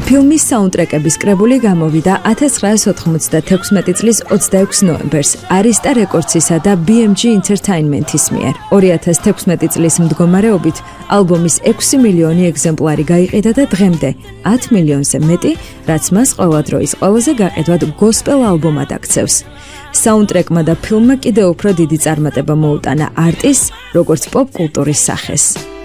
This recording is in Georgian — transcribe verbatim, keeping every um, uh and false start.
ფილმის საუნდტრეკების კრებული გამოვიდა ათას ცხრაას ოთხმოცდათექვსმეტი წლის ოცდაექვსი ნოემბერს Arista Records-ისა და B M G Entertainment-ის მიერ. ორი ათას თექვსმეტი წლის მდგომარეობით ალბომის ექვსი მილიონი ეგზემპლარი გაიყიდა და დღემდე ათ მილიონზე მეტი, რაც მას ყველა დროის ყველაზე გაყიდვად გოსპელ ალბომად აქცევს. საუნდტრეკმა და ფილმმა კიდევ უფრო დიდი წარმატება მოუტანა არტის, როგორც პოპ კულტურის სახეს.